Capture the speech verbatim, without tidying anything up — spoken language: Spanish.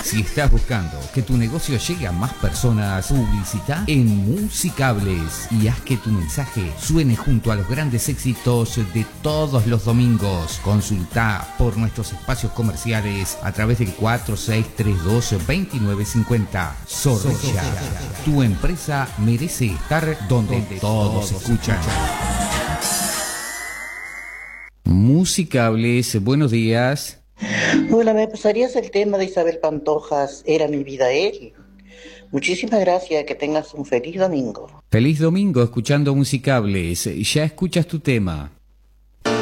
Si estás buscando que tu negocio llegue a más personas, publicita en Musicables y haz que tu mensaje suene junto a los grandes éxitos de todos los domingos. Consulta por nuestros espacios comerciales a través del cuatro seis tres dos, dos nueve cinco cero. Zorrilla, tu empresa merece estar donde, donde todos escuchan. Musicables, buenos días. Hola, ¿me pasarías el tema de Isabel Pantojas, Era mi vida él? Muchísimas gracias, que tengas un feliz domingo. Feliz domingo escuchando Musicables. Ya escuchas tu tema.